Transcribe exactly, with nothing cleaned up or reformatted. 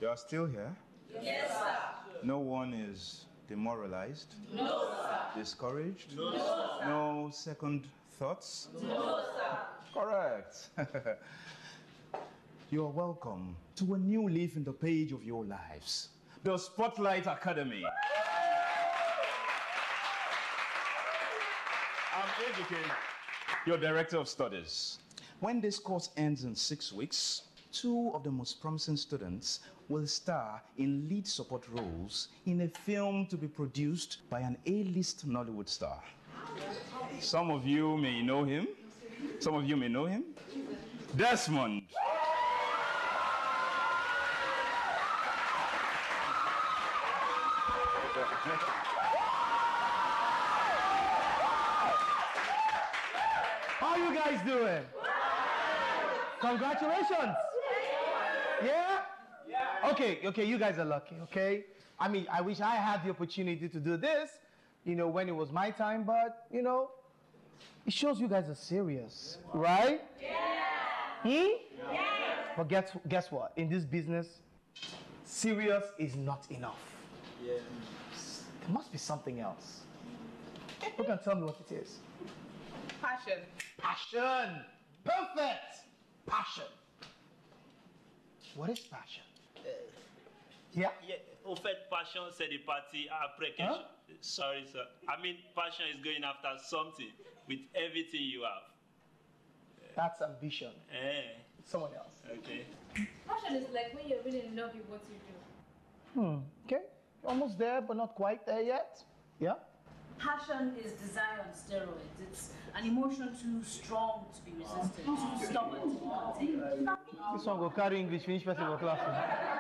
You are still here? Yes, sir. No one is demoralized? No, sir. Discouraged? No, sir. No second thoughts? No, sir. Correct. You are welcome to a new leaf in the page of your lives, the Spotlight Academy. I'm Ejike, your Director of Studies. When this course ends in six weeks, two of the most promising students will star in lead support roles in a film to be produced by an A-list Nollywood star. Some of you may know him. Some of you may know him. Desmond. How you guys doing? Congratulations. Yeah? Yeah? Okay, okay, you guys are lucky, okay? I mean, I wish I had the opportunity to do this, you know, when it was my time, but, you know, it shows you guys are serious, right? Yeah. Hmm? Yeah. But guess, guess what? In this business, serious is not enough. Yeah. There must be something else. Who can tell me what it is? Passion. Passion. Perfect. Passion. What is passion? Uh, yeah. Yeah. Au fait, passion, c'est the party après quelque Huh? chose. Sorry, sir. I mean, passion is going after something with everything you have. That's ambition. Eh. Someone else. Okay. Passion is like when you're really in love with what you do. Hmm. Okay. Almost there, but not quite there yet. Yeah. Passion is desire on steroids. It's an emotion too strong to be resisted, too stubborn to be contained. This one go carry English finish person for class.